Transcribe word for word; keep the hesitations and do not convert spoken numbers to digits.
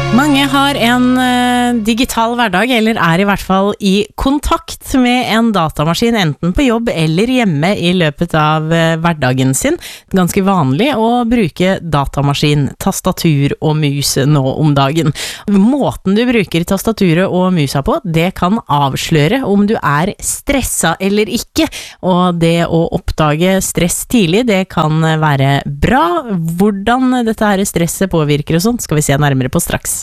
Mange har en eh, digital hverdag, eller er i hvert fall i kontakt med en datamaskin, enten på jobb eller hjemme i løpet av eh, hverdagen sin. Ganske vanlig å bruke datamaskin, tastatur og mus nå om dagen. Måten du bruker tastaturet og musa på, det kan avsløre om du er stressa eller ikke, og det å oppdage stress tidlig, det kan være bra. Hvordan dette her stresset påvirker og sånt, skal vi se nærmere på straks.